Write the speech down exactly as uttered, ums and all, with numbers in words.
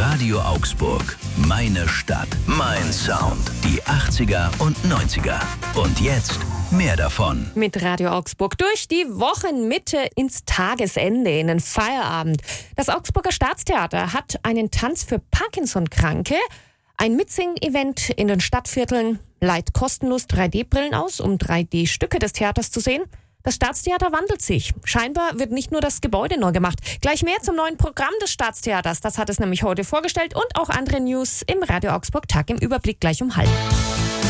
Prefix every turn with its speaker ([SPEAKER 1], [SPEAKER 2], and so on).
[SPEAKER 1] Radio Augsburg. Meine Stadt, mein Sound. Die achtziger und neunziger. Und jetzt mehr davon.
[SPEAKER 2] Mit Radio Augsburg durch die Wochenmitte ins Tagesende, in den Feierabend. Das Augsburger Staatstheater hat einen Tanz für Parkinson-Kranke, ein Mitsing-Event in den Stadtvierteln, leiht kostenlos drei D Brillen aus, um drei D Stücke des Theaters zu sehen. Das Staatstheater wandelt sich. Scheinbar wird nicht nur das Gebäude neu gemacht. Gleich mehr zum neuen Programm des Staatstheaters. Das hat es nämlich heute vorgestellt und auch andere News im Radio Augsburg Tag im Überblick gleich um halb.